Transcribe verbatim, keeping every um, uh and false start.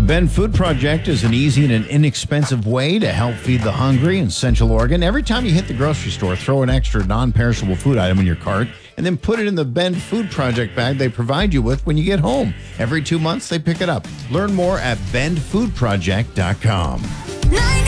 Bend Food Project is an easy and an inexpensive way to help feed the hungry in Central Oregon. Every time you hit the grocery store, throw an extra non-perishable food item in your cart and then put it in the Bend Food Project bag they provide you with when you get home. Every two months, they pick it up. Learn more at bend food project dot com.